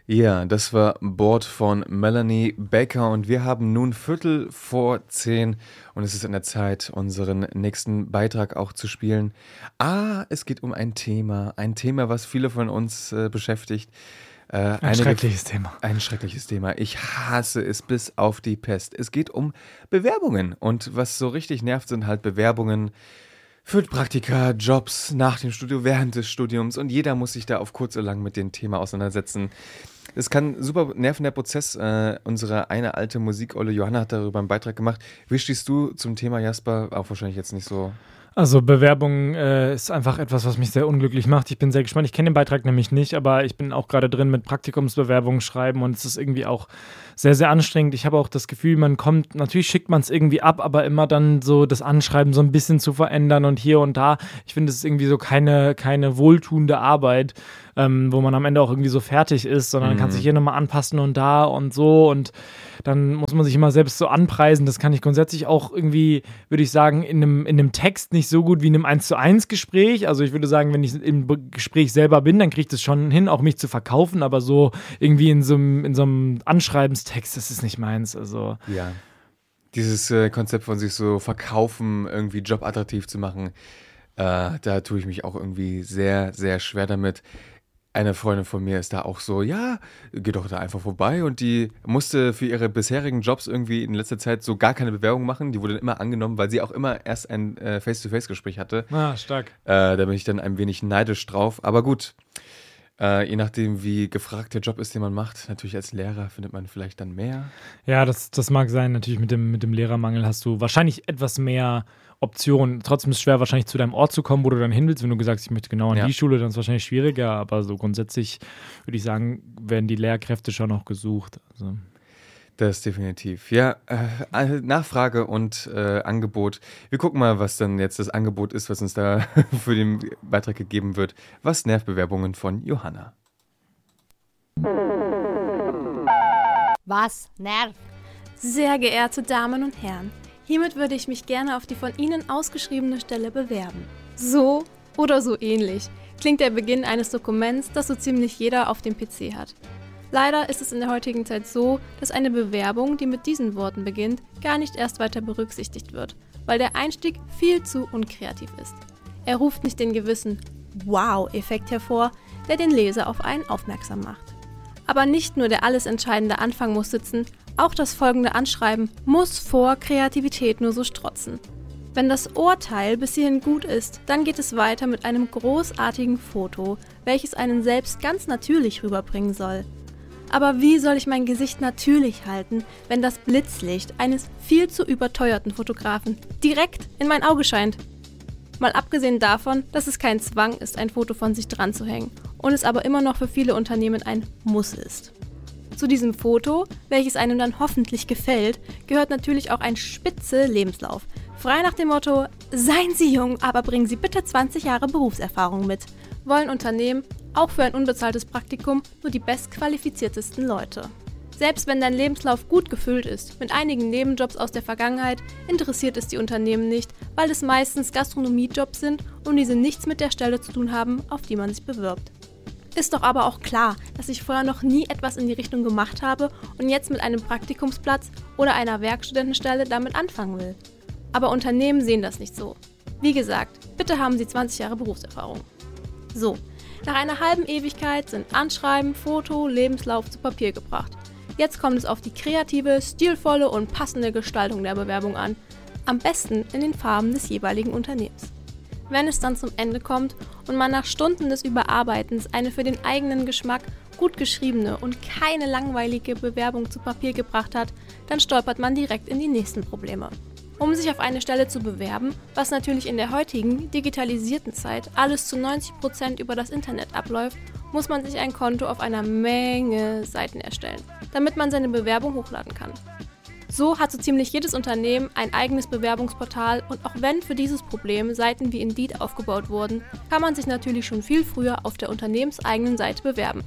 Ja, das war Bored von Melanie Baker und wir haben nun 9:15 und es ist an der Zeit, unseren nächsten Beitrag auch zu spielen. Es geht um ein Thema, was viele von uns beschäftigt. Ein schreckliches Thema. Ein schreckliches Thema. Ich hasse es bis auf die Pest. Es geht um Bewerbungen und was so richtig nervt, sind halt Bewerbungen für Praktika, Jobs nach dem Studium, während des Studiums und jeder muss sich da auf kurz oder lang mit dem Thema auseinandersetzen. Es kann super nerven, der Prozess. Unsere eine alte Musikolle Johanna hat darüber einen Beitrag gemacht. Wie stehst du zum Thema, Jasper? Auch wahrscheinlich jetzt nicht so. Also Bewerbung ist einfach etwas, was mich sehr unglücklich macht. Ich bin sehr gespannt. Ich kenne den Beitrag nämlich nicht, aber ich bin auch gerade drin mit Praktikumsbewerbungen schreiben und es ist irgendwie auch sehr, sehr anstrengend. Ich habe auch das Gefühl, natürlich schickt man es irgendwie ab, aber immer dann so das Anschreiben so ein bisschen zu verändern und hier und da. Ich finde, es ist irgendwie so keine wohltuende Arbeit, wo man am Ende auch irgendwie so fertig ist, sondern kann sich hier nochmal anpassen und da und so und dann muss man sich immer selbst so anpreisen. Das kann ich grundsätzlich auch irgendwie, würde ich sagen, in einem Text nicht so gut wie in einem 1:1 Gespräch. Also ich würde sagen, wenn ich im Gespräch selber bin, dann kriege ich das schon hin, auch mich zu verkaufen, aber so irgendwie in so einem Anschreibenstext, das ist nicht meins. Also Ja. Dieses Konzept von sich so verkaufen, irgendwie jobattraktiv zu machen, da tue ich mich auch irgendwie sehr, sehr schwer damit. Eine Freundin von mir ist da auch so, ja, geh doch da einfach vorbei und die musste für ihre bisherigen Jobs irgendwie in letzter Zeit so gar keine Bewerbung machen. Die wurde dann immer angenommen, weil sie auch immer erst ein Face-to-Face-Gespräch hatte. Stark. Da bin ich dann ein wenig neidisch drauf. Aber gut, je nachdem, wie gefragt der Job ist, den man macht, natürlich als Lehrer findet man vielleicht dann mehr. Ja, das mag sein. Natürlich mit dem Lehrermangel hast du wahrscheinlich etwas mehr Optionen. Trotzdem ist es schwer, wahrscheinlich zu deinem Ort zu kommen, wo du dann hin willst. Wenn du gesagt hast, ich möchte genau an die Schule, dann ist es wahrscheinlich schwieriger. Aber so grundsätzlich würde ich sagen, werden die Lehrkräfte schon noch gesucht. Also. Das definitiv. Ja, Nachfrage und Angebot. Wir gucken mal, was dann jetzt das Angebot ist, was uns da für den Beitrag gegeben wird. Was nervt Bewerbungen von Johanna? Was nervt? Sehr geehrte Damen und Herren, hiermit würde ich mich gerne auf die von Ihnen ausgeschriebene Stelle bewerben. So oder so ähnlich klingt der Beginn eines Dokuments, das so ziemlich jeder auf dem PC hat. Leider ist es in der heutigen Zeit so, dass eine Bewerbung, die mit diesen Worten beginnt, gar nicht erst weiter berücksichtigt wird, weil der Einstieg viel zu unkreativ ist. Er ruft nicht den gewissen Wow-Effekt hervor, der den Leser auf einen aufmerksam macht. Aber nicht nur der alles entscheidende Anfang muss sitzen, auch das folgende Anschreiben muss vor Kreativität nur so strotzen. Wenn das Urteil bis hierhin gut ist, dann geht es weiter mit einem großartigen Foto, welches einen selbst ganz natürlich rüberbringen soll. Aber wie soll ich mein Gesicht natürlich halten, wenn das Blitzlicht eines viel zu überteuerten Fotografen direkt in mein Auge scheint? Mal abgesehen davon, dass es kein Zwang ist, ein Foto von sich dran zu hängen und es aber immer noch für viele Unternehmen ein Muss ist. Zu diesem Foto, welches einem dann hoffentlich gefällt, gehört natürlich auch ein spitze Lebenslauf. Frei nach dem Motto, seien Sie jung, aber bringen Sie bitte 20 Jahre Berufserfahrung mit. Wollen Unternehmen auch für ein unbezahltes Praktikum nur die bestqualifiziertesten Leute. Selbst wenn dein Lebenslauf gut gefüllt ist, mit einigen Nebenjobs aus der Vergangenheit, interessiert es die Unternehmen nicht, weil es meistens Gastronomiejobs sind und diese nichts mit der Stelle zu tun haben, auf die man sich bewirbt. Ist doch aber auch klar, dass ich vorher noch nie etwas in die Richtung gemacht habe und jetzt mit einem Praktikumsplatz oder einer Werkstudentenstelle damit anfangen will. Aber Unternehmen sehen das nicht so. Wie gesagt, bitte haben Sie 20 Jahre Berufserfahrung. So, nach einer halben Ewigkeit sind Anschreiben, Foto, Lebenslauf zu Papier gebracht. Jetzt kommt es auf die kreative, stilvolle und passende Gestaltung der Bewerbung an. Am besten in den Farben des jeweiligen Unternehmens. Wenn es dann zum Ende kommt und man nach Stunden des Überarbeitens eine für den eigenen Geschmack gut geschriebene und keine langweilige Bewerbung zu Papier gebracht hat, dann stolpert man direkt in die nächsten Probleme. Um sich auf eine Stelle zu bewerben, was natürlich in der heutigen, digitalisierten Zeit alles zu 90% über das Internet abläuft, muss man sich ein Konto auf einer Menge Seiten erstellen, damit man seine Bewerbung hochladen kann. So hat so ziemlich jedes Unternehmen ein eigenes Bewerbungsportal und auch wenn für dieses Problem Seiten wie Indeed aufgebaut wurden, kann man sich natürlich schon viel früher auf der unternehmenseigenen Seite bewerben.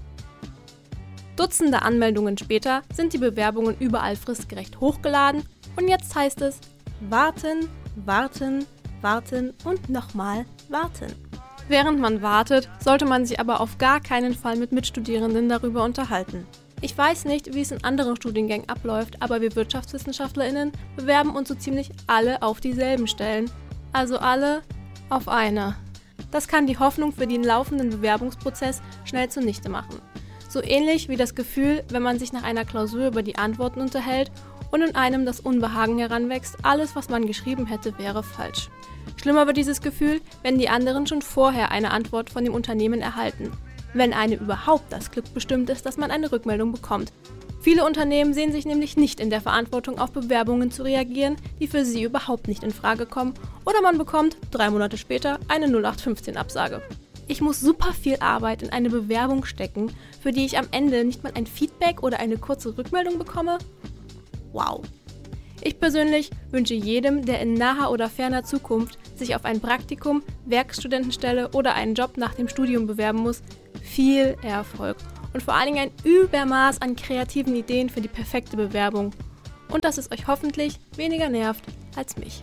Dutzende Anmeldungen später sind die Bewerbungen überall fristgerecht hochgeladen und jetzt heißt es warten, warten, warten und nochmal warten. Während man wartet, sollte man sich aber auf gar keinen Fall mit Mitstudierenden darüber unterhalten. Ich weiß nicht, wie es in anderen Studiengängen abläuft, aber wir WirtschaftswissenschaftlerInnen bewerben uns so ziemlich alle auf dieselben Stellen. Also alle auf eine. Das kann die Hoffnung für den laufenden Bewerbungsprozess schnell zunichte machen. So ähnlich wie das Gefühl, wenn man sich nach einer Klausur über die Antworten unterhält und in einem das Unbehagen heranwächst, alles, was man geschrieben hätte, wäre falsch. Schlimmer wird dieses Gefühl, wenn die anderen schon vorher eine Antwort von dem Unternehmen erhalten. Wenn einem überhaupt das Glück bestimmt ist, dass man eine Rückmeldung bekommt. Viele Unternehmen sehen sich nämlich nicht in der Verantwortung, auf Bewerbungen zu reagieren, die für sie überhaupt nicht in Frage kommen, oder man bekommt 3 Monate später eine 0815-Absage. Ich muss super viel Arbeit in eine Bewerbung stecken, für die ich am Ende nicht mal ein Feedback oder eine kurze Rückmeldung bekomme? Wow. Ich persönlich wünsche jedem, der in naher oder ferner Zukunft sich auf ein Praktikum, Werkstudentenstelle oder einen Job nach dem Studium bewerben muss, viel Erfolg und vor allen Dingen ein Übermaß an kreativen Ideen für die perfekte Bewerbung. Und dass es euch hoffentlich weniger nervt als mich.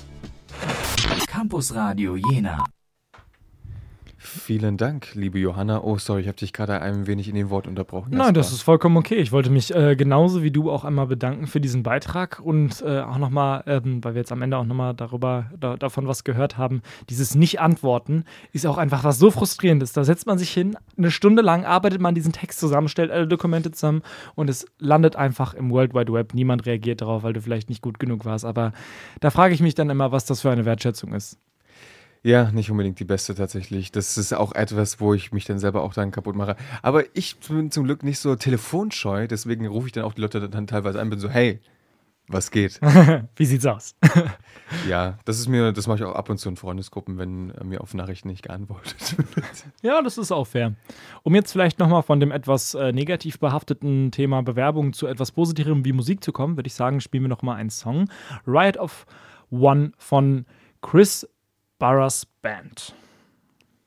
Campus Radio Jena. Vielen Dank, liebe Johanna. Oh, sorry, ich habe dich gerade ein wenig in dem Wort unterbrochen. Nein, das ist vollkommen okay. Ich wollte mich genauso wie du auch einmal bedanken für diesen Beitrag und auch nochmal, weil wir jetzt am Ende auch nochmal davon was gehört haben, dieses Nicht-Antworten ist auch einfach was so Frustrierendes. Da setzt man sich hin, eine Stunde lang arbeitet man diesen Text zusammen, stellt alle Dokumente zusammen und es landet einfach im World Wide Web. Niemand reagiert darauf, weil du vielleicht nicht gut genug warst. Aber da frage ich mich dann immer, was das für eine Wertschätzung ist. Ja, nicht unbedingt die beste tatsächlich. Das ist auch etwas, wo ich mich dann selber auch dann kaputt mache. Aber ich bin zum Glück nicht so telefonscheu, deswegen rufe ich dann auch die Leute dann teilweise an, bin so, hey, was geht? Wie sieht's aus? Ja, das mache ich auch ab und zu in Freundesgruppen, wenn mir auf Nachrichten nicht geantwortet wird. Ja, das ist auch fair. Um jetzt vielleicht nochmal von dem etwas negativ behafteten Thema Bewerbung zu etwas Positivem wie Musik zu kommen, würde ich sagen, spielen wir nochmal einen Song. Riot of One von Chris Barras Band.